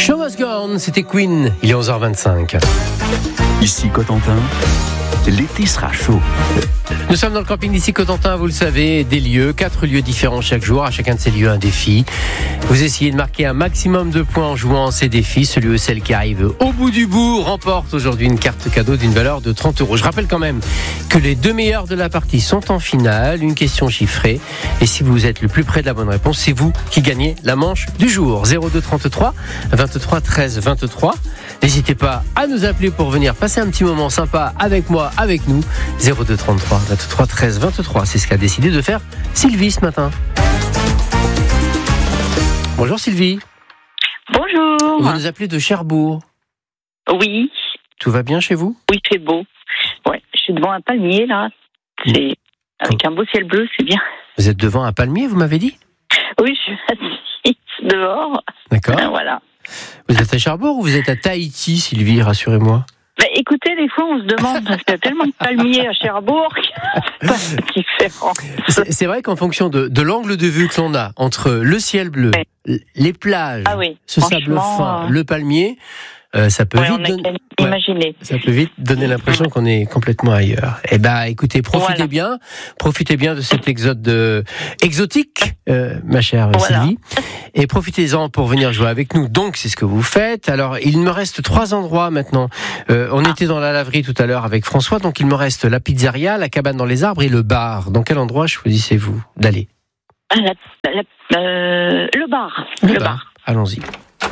Show must go on, c'était Queen, il est 11h25. Ici Cotentin, l'été sera chaud. Nous sommes dans le camping d'ici Cotentin, vous le savez, des lieux, 4 lieux différents chaque jour, à chacun de ces lieux un défi. Vous essayez de marquer un maximum de points en jouant ces défis. Celui ou celle qui arrive au bout du bout remporte aujourd'hui une carte cadeau d'une valeur de 30 €. Je rappelle quand même que les 2 meilleurs de la partie sont en finale, une question chiffrée. Et si vous êtes le plus près de la bonne réponse, c'est vous qui gagnez la manche du jour. 02 33 23 13 23. N'hésitez pas à nous appeler pour venir passer un petit moment sympa avec moi, avec nous. 02 33 23 13 23. C'est ce qu'a décidé de faire Sylvie ce matin. Bonjour Sylvie. Bonjour. Vous nous appelez de Cherbourg. Oui. Tout va bien chez vous ? Oui, c'est beau. Ouais, je suis devant un palmier là. C'est avec un beau ciel bleu, c'est bien. Vous êtes devant un palmier, vous m'avez dit ? Oui, je suis assise dehors. D'accord. Voilà. Vous êtes à Cherbourg ou vous êtes à Tahiti, Sylvie ? Rassurez-moi. Bah, écoutez, des fois on se demande parce qu'il y a tellement de palmiers à Cherbourg, c'est différent. C'est vrai qu'en fonction de l'angle de vue que l'on a entre le ciel bleu, les plages, ce sable fin, le palmier, ça peut vite donner l'impression qu'on est complètement ailleurs. Eh ben, écoutez, profitez bien de cet exode exotique, ma chère Sylvie, et profitez-en pour venir jouer avec nous. Donc, c'est ce que vous faites. Alors, il me reste 3 endroits maintenant. On était dans la laverie tout à l'heure avec François, donc il me reste la pizzeria, la cabane dans les arbres et le bar. Dans quel endroit choisissez-vous d'aller ? Le bar. Le bar. Allons-y.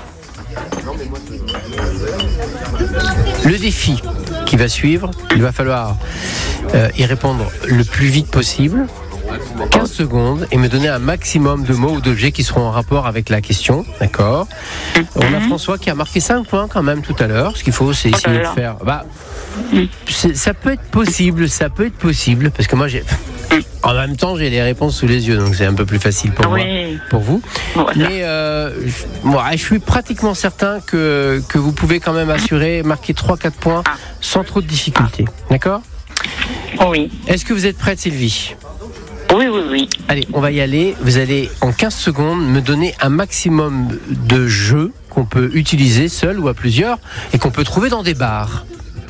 Le défi qui va suivre, il va falloir y répondre le plus vite possible, 15 secondes, et me donner un maximum de mots ou d'objets qui seront en rapport avec la question, d'accord ? On a François qui a marqué 5 points quand même tout à l'heure. Ce qu'il faut, c'est essayer de faire... ça peut être possible, parce que moi, en même temps, j'ai les réponses sous les yeux, donc c'est un peu plus facile pour moi, pour vous. Voilà. Mais je suis pratiquement certain que vous pouvez quand même marquer 3-4 points sans trop de difficultés. D'accord ? Oui. Est-ce que vous êtes prête, Sylvie ? Oui. Allez, on va y aller. Vous allez, en 15 secondes, me donner un maximum de jeux qu'on peut utiliser seul ou à plusieurs et qu'on peut trouver dans des bars.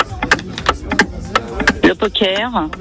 Le poker,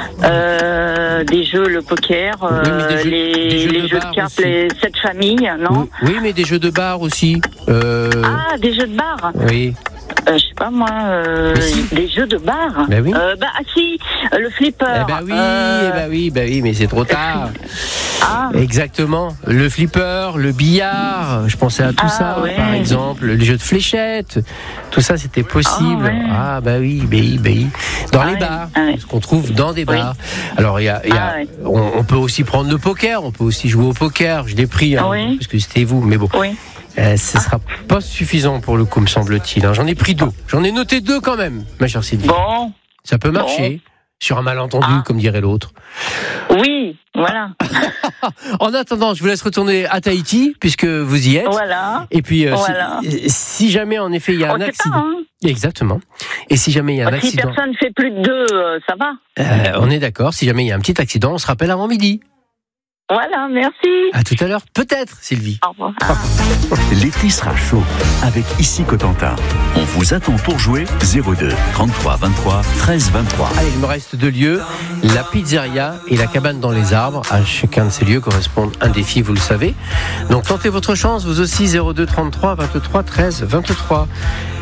le poker, les jeux de cartes, les 7 familles, non ? Oui, mais des jeux de bar aussi. Des jeux de bar ? Oui. Je sais pas moi, des jeux de bar. Ben oui. Le flipper. Oui, mais c'est trop tard. Exactement. Le flipper, le billard, je pensais à tout ça, par exemple, les jeux de fléchettes, tout ça c'était possible. Oui. Dans les bars, ce qu'on trouve dans des bars. Alors on peut aussi prendre le poker, on peut aussi jouer au poker. Je l'ai pris parce que c'était vous, mais bon. Ce sera pas suffisant pour le coup, me semble-t-il. J'en ai pris 2. J'en ai noté 2 quand même, ma chère Sylvie. Bon. Ça peut marcher. Sur un malentendu, comme dirait l'autre. Oui, voilà. En attendant, je vous laisse retourner à Tahiti, puisque vous y êtes. Voilà. Et puis, si jamais, en effet, il y a un accident... Exactement. Et si jamais il y a un accident... Si personne ne fait plus de 2, ça va. On est d'accord. Si jamais il y a un petit accident, on se rappelle avant midi. Voilà, merci. À tout à l'heure, peut-être, Sylvie. Au revoir. L'été sera chaud avec Ici Cotentin. On vous attend pour jouer 02 33 23 13 23. Allez, il me reste 2 lieux, la pizzeria et la cabane dans les arbres. À chacun de ces lieux correspond un défi, vous le savez. Donc tentez votre chance, vous aussi, 02 33 23 13 23.